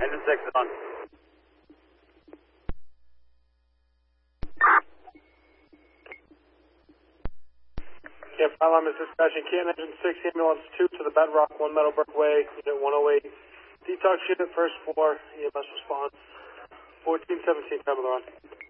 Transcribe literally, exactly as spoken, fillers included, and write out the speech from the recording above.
Engine six is on. Camp five, I'm dispatching Canton Engine six, ambulance two to the Bedrock, one Meadowbrook Way, unit one oh eight. Detox unit, first floor, E M S response, fourteen seventeen, time of the run.